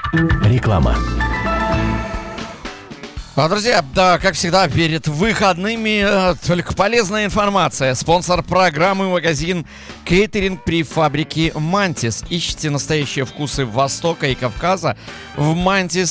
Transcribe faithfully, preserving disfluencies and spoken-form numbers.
Реклама. Друзья, да, как всегда, перед выходными только полезная информация. Спонсор программы — магазин «Кейтеринг» при фабрике «Мантис». Ищите настоящие вкусы Востока и Кавказа в «Мантис».